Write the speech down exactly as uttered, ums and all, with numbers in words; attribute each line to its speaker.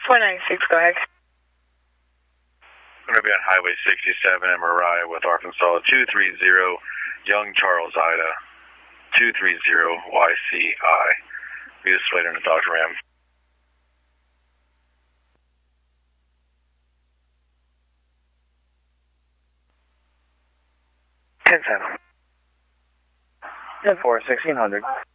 Speaker 1: four ninety-six, go ahead.
Speaker 2: I'm going to be on Highway sixty-seven in Mariah with Arkansas, two three zero, Young Charles Ida, two three zero Y C I. Be just waiting to Doctor Ram.
Speaker 3: ten seven. ten four, sixteen hundred.